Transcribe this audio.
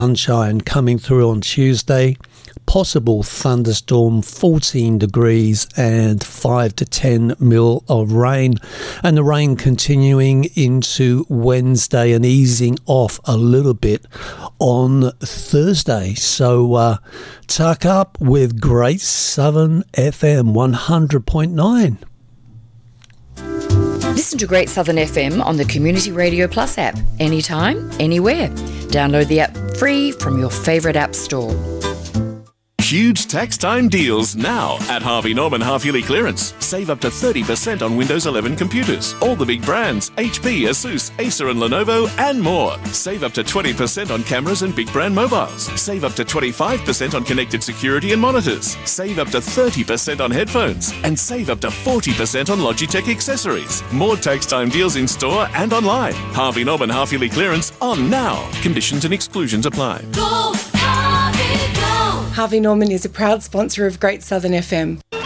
Sunshine coming through on Tuesday. Possible thunderstorm, 14 degrees and 5 to 10 mil of rain. And the rain continuing into Wednesday and easing off a little bit on Thursday. So tuck up with Great Southern FM 100.9. Listen to Great Southern FM on the Community Radio Plus app, anytime, anywhere. Download the app free from your favourite app store. Huge tax time deals now at Harvey Norman Half-Yearly Clearance. Save up to 30% on Windows 11 computers. All the big brands, HP, Asus, Acer and Lenovo and more. Save up to 20% on cameras and big brand mobiles. Save up to 25% on connected security and monitors. Save up to 30% on headphones. And save up to 40% on Logitech accessories. More tax time deals in store and online. Harvey Norman Half-Yearly Clearance on now. Conditions and exclusions apply. Go, Harvey, go! Harvey Norman is a proud sponsor of Great Southern FM.